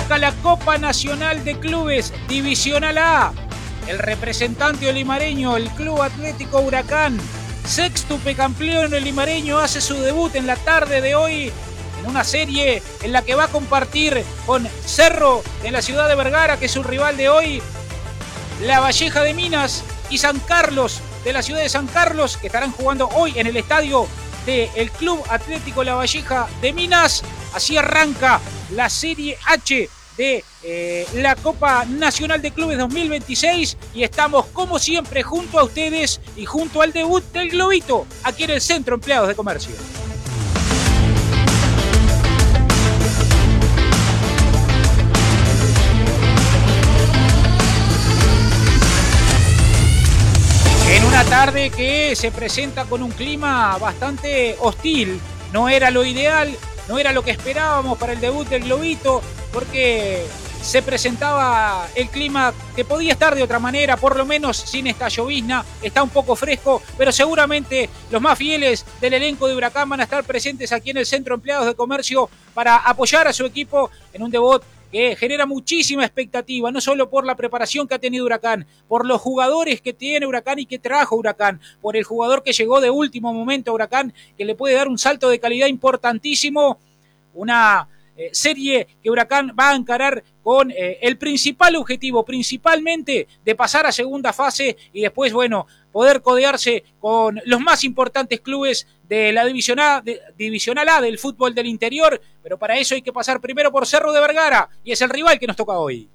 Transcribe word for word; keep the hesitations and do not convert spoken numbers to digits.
toca la Copa Nacional de Clubes Divisional A. El representante olimareño, el Club Atlético Huracán, sextuple campeón olimareño, hace su debut en la tarde de hoy en una serie en la que va a compartir con Cerro de la ciudad de Vergara, que es su rival de hoy, La Valleja de Minas y San Carlos de la ciudad de San Carlos, que estarán jugando hoy en el estadio del Club Atlético La Valleja de Minas. Así arranca la Serie H de eh, la Copa Nacional de Clubes dos mil veintiséis y estamos como siempre junto a ustedes y junto al debut del Globito aquí en el Centro Empleados de Comercio. En una tarde que se presenta con un clima bastante hostil, no era lo ideal, no era lo que esperábamos para el debut del Globito, porque se presentaba el clima que podía estar de otra manera, por lo menos sin esta llovizna, está un poco fresco, pero seguramente los más fieles del elenco de Huracán van a estar presentes aquí en el Centro Empleados de Comercio para apoyar a su equipo en un debut que genera muchísima expectativa, no solo por la preparación que ha tenido Huracán, por los jugadores que tiene Huracán y que trajo Huracán, por el jugador que llegó de último momento a Huracán, que le puede dar un salto de calidad importantísimo, una eh, serie que Huracán va a encarar con eh, el principal objetivo, principalmente de pasar a segunda fase y después, bueno, poder codearse con los más importantes clubes de la División A, de, Divisional A del fútbol del interior, pero para eso hay que pasar primero por Cerro de Vergara, y es el rival que nos toca hoy.